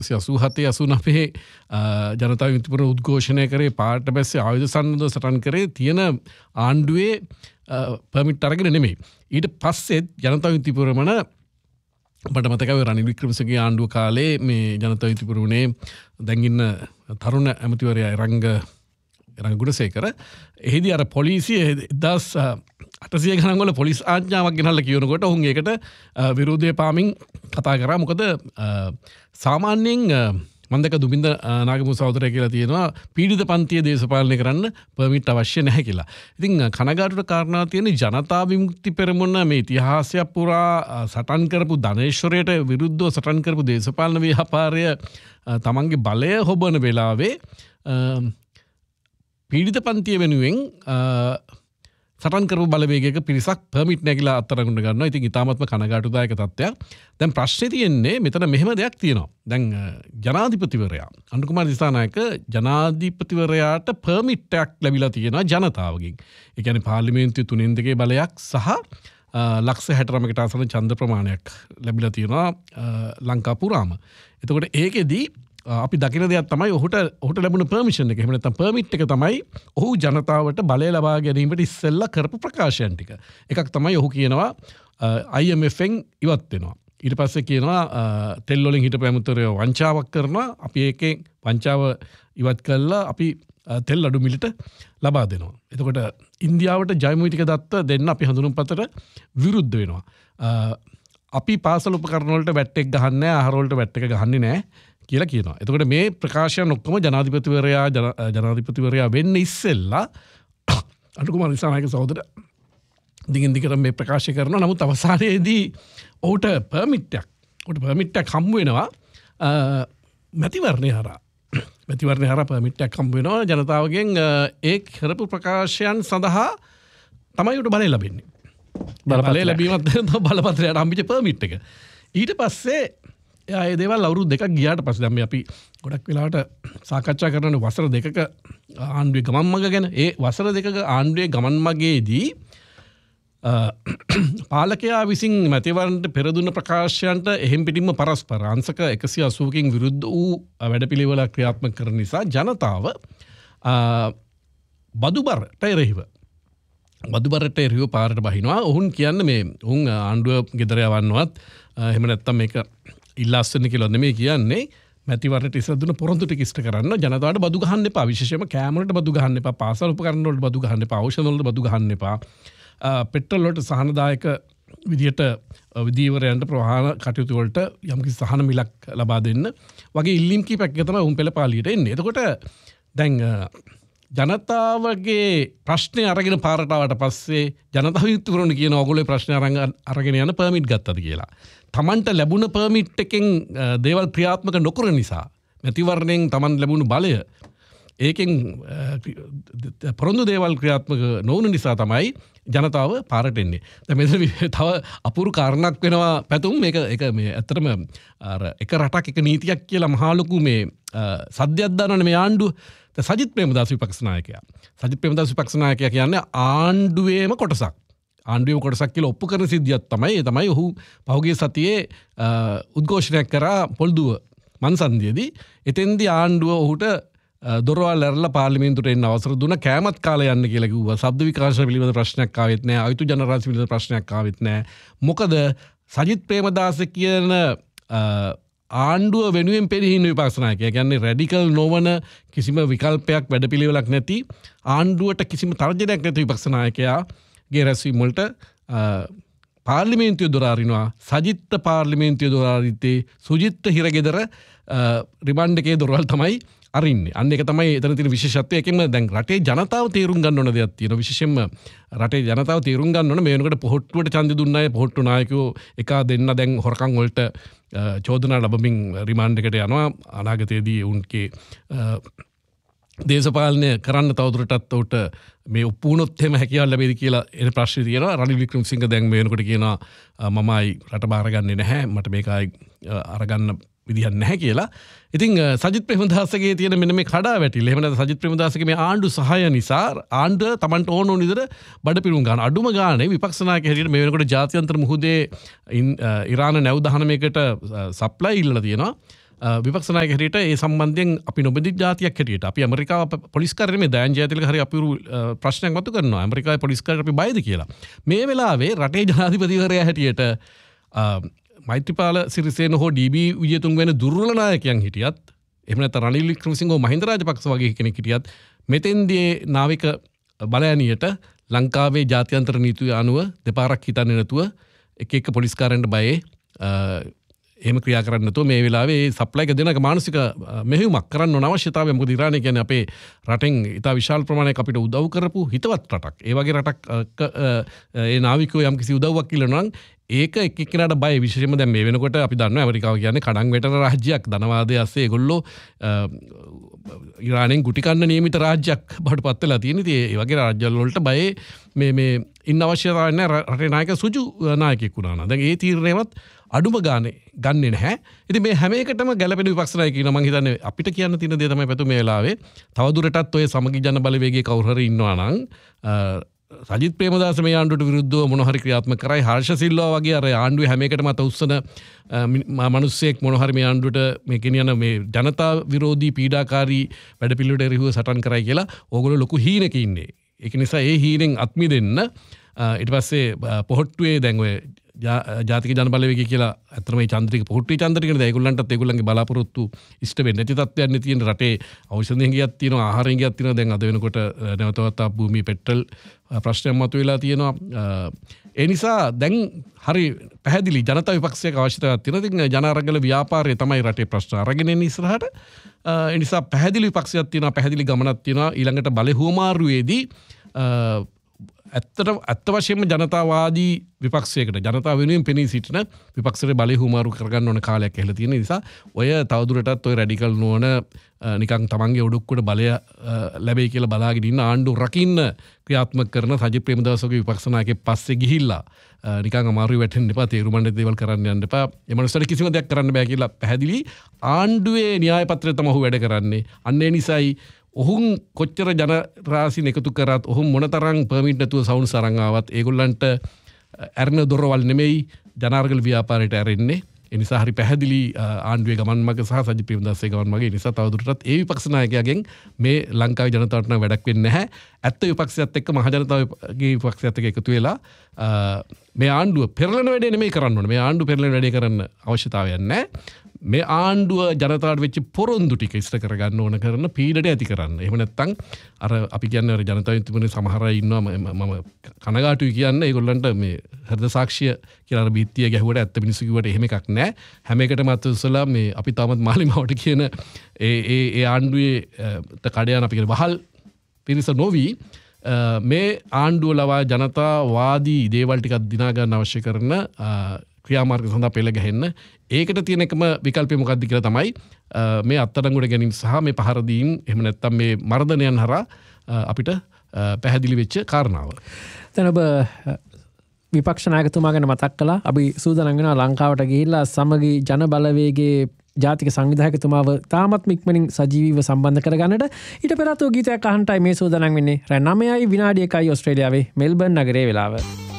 1987 89 ජනතා විමුක්ති පෙරමුණ උද්ඝෝෂණය කරේ පාට බැස්සේ ආයුධ සන්නද්ධව සටන් කරේ තියෙන ආණ්ඩුවේ පර්මිට් අරගෙන නෙමෙයි. ඊට පස්සෙත් ජනතා විමුක්ති පෙරමුණ මට මතකයි රනිල් වික්‍රමසිංහගේ ආණ්ඩුව කාලේ මේ ජනතා විමුක්ති පෙරමුණේ දැන් ඉන්න තරුණ ඇමතිවරයා එරංග ගුණසේකර එහිදී අර පොලිසිය 1800 ගණන් වල පොලිස් ආඥාවක් ගෙනල්ලා කියනකොට ඔවුන් ඒකට විරෝධය පාමින් කතා කරා. මොකද සාමාන්‍යයෙන් මන්දක දුබින්ද නාගමු සහෝදරයා කියලා තියෙනවා පීඩිත පන්තිය දේශපාලනය කරන්න පර්මිට් අවශ්‍ය නැහැ කියලා. ඉතින් කනගාටුවට කාරණා තියෙන ජනතා විමුක්ති පෙරමුණ මේ ඉතිහාසය පුරා සටන් කරපු ධනේශ්වරයට විරුද්ධව සටන් කරපු දේශපාලන ව්‍යාපාරය තමන්ගේ බලය හොබන වෙලාවේ පීඩිත පන්තිය වෙනුවෙන් සටන් කරපු බලවේගයක පිරිසක් පර්මිට් නැගිලා අත්අඩංගුවට ගන්නවා. ඉතින් ඊටාත්ම කනගාටුදායක තත්ත්වයක්. දැන් ප්‍රශ්නේ තියෙන්නේ මෙතන මෙහෙම දෙයක් තියෙනවා. දැන් ජනාධිපතිවරයා අනුර කුමාර දිසානායක ජනාධිපතිවරයාට පර්මිට් එකක් ලැබිලා තියෙනවා ජනතාවගෙන්. ඒ කියන්නේ පාර්ලිමේන්තුවේ 3/2 බලයක් සහ ලක්ෂ 69කට ආසන්න ඡන්ද ප්‍රමාණයක් ලැබිලා තියෙනවා ලංකා පුරාම. එතකොට ඒකෙදී අපි දකින දෙයක් තමයි ඔහුට ලැබුණ පර්මිෂන් එක. එහෙම නැත්නම් පර්මිට් එක තමයි ඔහු ජනතාවට බලය ලබා ගැනීමට ඉස්සෙල්ලා කරපු ප්‍රකාශයන් ටික. එකක් තමයි ඔහු කියනවා IMF එකෙන් ඉවත් වෙනවා. ඊට පස්සේ කියනවා තෙල් වලින් හිටපු ඇමතිවරයෝ වංචාවක් කරනවා. අපි ඒකෙන් වංචාව ඉවත් කළා අපි තෙල් අඩු මිලට ලබා දෙනවා. එතකොට ඉන්දියාවට ජයමූතික දත්ත දෙන්න අපි හඳුනුම්පතට විරුද්ධ වෙනවා. අපි පාසල් උපකරණ වලට වැට් එක ගහන්නේ නැහැ, ආහාර වලට වැට් එක ගහන්නේ නැහැ කියලා කියනවා. එතකොට මේ ප්‍රකාශයන් ඔක්කොම ජනාධිපතිවරයා වෙන්න ඉස්සෙල්ලා අනුර කුමාර දිසානායක සහෝදරයා දිගින් දිගට මේ ප්‍රකාශ කරනවා. නමුත් අවසානයේදී ඔහුට පර්මිට් එකක් හම්බ වෙනවා මැතිවරණය හරහා පර්මිට් එකක් හම්බ වෙනවා ජනතාවගෙන්. ඒ කරපු ප්‍රකාශයන් සඳහා තමයි උට බලය ලැබෙන්නේ. බලය ලැබීමත් බලපත්‍රයට හම්බෙච්ච පර්මිට් එක. ඊට පස්සේ ඒ දේවල් අවුරුදු 2ක් ගියාට පස්සේ දැන් මේ අපි ගොඩක් වෙලාවට සාකච්ඡා කරන වසර 2ක ආණ්ඩුවේ ගමන් මඟ ගැන. ඒ වසර 2ක ආණ්ඩුවේ ගමන් මගේදී පාලකයා විසින් මැතිවරණයට පෙර දුන්න ප්‍රකාශයන්ට එහෙම් පිටින්ම පරස්පර අංශක 180කින් විරුද්ධ වූ වැඩපිළිවෙල ක්‍රියාත්මක කරන නිසා ජනතාව බදුබරට එරෙහිව පාරට බහිනවා. ඔවුන් කියන්නේ මේ ඔවුන් ආණ්ඩුව ගෙදර යවන්නවත් එහෙම නැත්නම් මේක ඉල්ලාස්සන්න කියලා නෙමෙයි කියන්නේ මැතිවරණයට ඉස්සර දුන්න පොරොන්දු ටික ඉෂ්ට කරන්න ජනතාවට බදු ගහන්න එපා. විශේෂයෙන්ම කෑම වලට බදු ගහන්න එපා, පාසල් උපකරණ වලට බදු ගහන්න එපා, ඖෂධ වලට බදු ගහන්න එපා. පෙට්‍රල් වලට සහනදායක විදියට විධීවරයන්ට ප්‍රවාහන කටයුතු වලට යම්කිසි සහන මිලක් ලබා දෙන්න වගේ ඉල්ලීම් කීපයක් තමයි උන් පෙළපාලියට එන්නේ. එතකොට දැන් ජනතාවගේ ප්‍රශ්නේ අරගෙන පාරට ආවට පස්සේ ජනතා විමුක්ති පෙරමුණ කියන ඕගොල්ලෝ ප්‍රශ්නේ අරගෙන යන පර්මිට් ගත්තද කියලා. තමන්ට ලැබුණ පර්මිට් එකෙන් දේවල් ක්‍රියාත්මක නොකරන නිසා මැතිවරණයෙන් තමන් ලැබුණු බලය ඒකෙන් පොරොන්දු දේවල් ක්‍රියාත්මක නොවුන නිසා තමයි ජනතාව පාරට එන්නේ. දැන් මෙතන තව අපූර්ව කාරණයක් වෙනවා පැතුම්. මේක මේ ඇත්තටම අර එක රටක් එක නීතියක් කියලා මහා ලොකු මේ සද්දයක් දානවනේ මේ ආණ්ඩුව. සජිත් ප්‍රේමදාස විපක්ෂ නායකයා කියන්නේ ආණ්ඩුවේම කොටසක්. ආණ්ඩුවේම කොටසක් කියලා ඔප්පු කරන සිද්ධියක් තමයි ඔහු පහුගිය සතියේ උද්ඝෝෂණයක් කරා පොල්දුව මන්සන්දියේදී. එතෙන්දී ආණ්ඩුව ඔහුට දොරවල් ඇරලා පාර්ලිමේන්තුවට එන්න අවසර දුන්නා. කෑමත් කාලා යන්න කියලා කිව්වා. ශබ්ද විකාශන පිළිබඳ ප්‍රශ්නයක් ආවෙත් නැහැ. අයුතු ජනරාශි පිළිබඳ ප්‍රශ්නයක් ආවෙත් නැහැ. මොකද සජිත් ප්‍රේමදාස කියන ආණ්ඩුව වෙනුවෙන් පෙරහින විපක්ෂ නායකයා කියන්නේ රැඩිකල් නොවන කිසිම විකල්පයක් වැඩපිළිවෙලක් නැති ආණ්ඩුවට කිසිම තර්ජනයක් නැති විපක්ෂ නායකයාගේ රැස්වීම වලට පාර්ලිමේන්තුවේ දොර අරිනවා. සජිත් පාර්ලිමේන්තුවේ දොර අරිද්දී සුජිත් හිරගෙදර රිමාන්ඩ් එකේ දොරවල් තමයි අරින්නේ. අන්න ඒක තමයි එතන තියෙන විශේෂත්වය. ඒකෙම දැන් රටේ ජනතාව තේරුම් ගන්න ඕන දෙයක් තියෙනවා. විශේෂයෙන්ම රටේ ජනතාව තේරුම් ගන්න ඕන මේ වෙනකොට පොහොට්ටුවට ඡන්දෙ දුන්න අය පොහොට්ටු නායකයෝ එක දෙන්න දැන් හොරකම් වලට චෝදනා ලැබමින් රිමාන්ඩ් එකට යනවා. අනාගතයේදී උන්ගේ දේශපාලනය කරන්න තවදුරටත් උට මේ උපුණොත් එහෙම හැකියාව ලැබෙයිද කියලා එන ප්‍රශ්නේ තියෙනවා. රනිල් වික්‍රමසිංහ දැන් මේ වෙනකොට කියනවා මමයි රට බාරගන්නේ නැහැ. මට මේකයි අරගන්න විදිහක් නැහැ කියලා. ඉතින් සජිත් ප්‍රේමදාසගේ තියෙන මෙන්න මේ කඩාවැටිල්ල. එහෙම නැත්නම් සජිත් ප්‍රේමදාසගේ මේ ආණ්ඩු සහාය නිසා ආණ්ඩුව Tamanට ඕන විදිහට බඩපිරුම් ගන්න. අඩුම ගානේ විපක්ෂ නායක හැටියට මේ වෙනකොට ජාත්‍යන්තර මුහුදේ ඉරාන නැව් දහනමයකට සප්ලයි ඉල්ලලා තියෙනවා. විපක්ෂනායක හැටියට ඒ සම්බන්ධයෙන් අපි නොබඳිත ජාතියක් හැටියට අපි ඇමරිකාව පොලිස්කාරය මේ දයන් ජයතිලක හරි අපිරු ප්‍රශ්නයක් මතු කරනවා ඇමරිකාවේ පොලිස්කාරයට අපි බයද කියලා. මේ වෙලාවේ රටේ ජනාධිපතිවරයා හැටියට මෛත්‍රීපාල සිරිසේන හෝ ඩී.බී. විජේතුංග වෙන දුර්වල නායකයන් හිටියත් එහෙම නැත්නම් රනිල් වික්‍රමසිංහ හෝ මහින්ද රාජපක්ෂ වගේ කෙනෙක් හිටියත් මෙතෙන්දී නාවික බලයනියට ලංකාවේ ජාත්‍යන්තර නීතිය අනුව දෙපාරක් හිතන්නේ නැතුව එක පොලිස්කාරයන්ට බයේ එහෙම ක්‍රියා කරන්න නැතුව මේ වෙලාවේ සප්ලයි එක දෙනක මානසික මෙහෙයුමක් කරන්න ඕන අවශ්‍යතාවය මොකද ඉරානය කියන්නේ අපේ රටෙන් ඉතා විශාල ප්‍රමාණයක් අපිට උදව් කරපු හිතවත් රටක්. ඒ වගේ රටක් ඒ නාවිකයෝ යම් කිසි උදව්වක් ඉල්ලනවා නම් ඒක එක්කෙනාට බය විශේෂයෙන්ම දැන් මේ වෙනකොට අපි දන්නවා ඇමරිකාව කියන්නේ කඩන් වැටෙන රාජ්‍යයක් ධනවාදයේ ඇස්සේ ඒගොල්ලෝ ඉරානෙන් ගුටි කන්න නියමිත රාජ්‍යයක් බවට පත් වෙලා තියෙන. ඉතින් ඒ වගේ රාජ්‍යවල වලට බයේ මේ ඉන්න අවශ්‍යතාවය නැහැ රටේ නායක සුජු නායකයෙක් වුණා නම්. දැන් ඒ තීරණයවත් අඩුම ගානේ ගන්නෙ නැහැ. ඉතින් මේ හැම එකටම ගැළපෙන විපක්ෂ නායක කියනවා මම හිතන්නේ අපිට කියන්න තියෙන දේ තමයි පැතු මේ වෙලාවේ තවදුරටත් ඔය සමගි ජන බලවේගයේ කවුරු හරි ඉන්නවා නම් සජිත් ප්‍රේමදාස මේ ආණ්ඩුවට විරුද්ධව මොන හරි ක්‍රියාත්මක කරයි හර්ෂ සිල්වා වගේ අර ආණ්ඩුවේ හැම එකටම අත උස්සන මිනිස්සෙක් මොන හරි මේ ආණ්ඩුවට මේ ගෙනියන මේ ජනතා විරෝධී පීඩාකාරී වැඩපිළිවෙලට එරෙහිව සටන් කරයි කියලා ඕගොල්ලෝ ලොකු හීනක ඉන්නේ. ඒක නිසා ඒ හීනෙන් අත්මි දෙන්න ඊට පස්සේ පොහොට්ටුවේ දැන් ඔය ජාතික ජනබලවේගය කියලා ඇත්තටම මේ චන්ද්‍රික පොහොට්ටුවේ චන්ද්‍රිකනේ දැන් ඒගොල්ලන්ටත් ඒගොල්ලන්ගේ බලාපොරොත්තු ඉෂ්ට වෙන්නේ නැති තත්ත්වයක් නේ තියෙන රටේ ඖෂධයෙන් ගියක් තියෙනවා ආහාරයෙන් ගියක් තියෙනවා දැන් අද වෙනකොට නැවතවත් භූමි පෙට්‍රල් ප්‍රශ්නයක් මතුවලා තියෙනවා. ඒ නිසා දැන් හරි පැහැදිලි ජනතා විපක්ෂයක අවශ්‍යතාවයක් තියෙනවා. ඉතින් ජනාරගල ව්‍යාපාරය තමයි රටේ ප්‍රශ්න අරගෙන එන්නේ ඉස්සරහට. ඒ නිසා පැහැදිලි විපක්ෂයක් තියෙනවා පැහැදිලි ගමනක් තියෙනවා ඊළඟට බලේ හුවමාරුවේදී ඇත්ත වශයෙන්ම ජනතාවාදී විපක්ෂයකට ජනතාව වෙනුවෙන් පෙනී සිටින විපක්ෂයට බලය හුවමාරු කරගන්න ඕන කාලයක් ඇහිලා තියෙන නිසා ඔය තවදුරටත් ඔය රැඩිකල් නොවන නිකන් තමන්ගේ ඔඩුක්කට බලය ලැබෙයි කියලා බලාගෙන ඉන්න ආණ්ඩුව රකින්න ක්‍රියාත්මක කරන සජිත් ප්‍රේමදාසගේ විපක්ෂ නායකයෙක් පස්සේ ගිහිල්ලා නිකන් අමාරුයි වැටෙන්න එපා තේරුම්ගන්න දේවල් කරන්න යන්න එපා ඒ මනුස්සයට කිසිම දෙයක් කරන්න බෑ කියලා පැහැදිලි ආණ්ඩුවේ න්‍යාය පත්‍රය තමයි ඔහු වැඩ කරන්නේ. අන්න ඒ නිසායි ඔහුන් කොච්චර ජනරාශින් එකතු කරත් ඔහු මොනතරම් පර්මිට් නැතුව සවුන්ඩ්ස් අරන් ආවත් ඒගොල්ලන්ට ඇරෙන දොරවල් නෙමෙයි ජනාර්ගල ව්‍යාපාරයට ඇරෙන්නේ. ඒ නිසා හරි පැහැදිලි ආණ්ඩුවේ ගමන් මඟ සහ සජිත් ප්‍රේමදාසගේ ගමන් මඟ. ඒ නිසා තවදුරටත් ඒ විපක්ෂ නායකයාගෙන් මේ ලංකාවේ ජනතාවට නම් වැඩක් වෙන්නේ නැහැ. ඇත්ත විපක්ෂයත් එක්ක මහ ජනතාවගේ විපක්ෂයත් එක්ක එකතු වෙලා මේ ආණ්ඩුව පෙරලන වැඩේ නෙමෙයි කරන්න ඕනේ. මේ ආණ්ඩුව පෙරලන වැඩේ කරන්න අවශ්‍යතාවයක් නැහැ. මේ ආණ්ඩුව ජනතාවට වෙච්ච පොරොන්දු ටික ඉස්තර කරගන්න ඕන කරන පීඩට ඇති කරන්න. එහෙම නැත්නම් අර අපි කියන්නේ අර ජනතාව විමුක්තිය සමහර අය ඉන්නවා මම කනගාටුයි කියන්නේ ඒගොල්ලන්ට මේ හෘද සාක්ෂිය කියලා අර බීත්තිය ගැහුවට ඇත්ත මිනිස්සු කිව්වට එහෙම එකක් නැහැ. හැම එකටම අතසලා මේ අපි තාමත් මාලිමාවට කියන ඒ ආණ්ඩුවේ කඩයන් අපි කියන වහල් පිරිස නොවි මේ ආණ්ඩුව ලවා ජනතාවාදී දේවල් ටිකක් දිනා ගන්න අවශ්‍ය කරන ක්‍රියාමාර්ග සඳහා පෙළ ගැහෙන්න ඒකට තියෙන එකම විකල්පය මොකක්ද කියලා තමයි මේ අත්අඩංගුවට ගැනීම සහ මේ පහර දීම් එහෙම නැත්නම් මේ මර්ධනයන් හරහා අපිට පැහැදිලි වෙච්ච කාරණාව. දැන් ඔබ විපක්ෂ නායකතුමා ගැන මතක් කළා. අපි සූදානම් වෙනවා ලංකාවට ගිහිල්ලා සමගි ජන බලවේගයේ ජාතික සංවිධායකතුමාව තාමත් ඉක්මනින් සජීවීව සම්බන්ධ කරගන්නට ඊට පෙර අතෝ ගීතයක් අහන්නයි මේ සූදානම් වෙන්නේ. රෑ 9යි විනාඩි 1යි ඕස්ට්‍රේලියාවේ මෙල්බර්න් නගරයේ වෙලාව.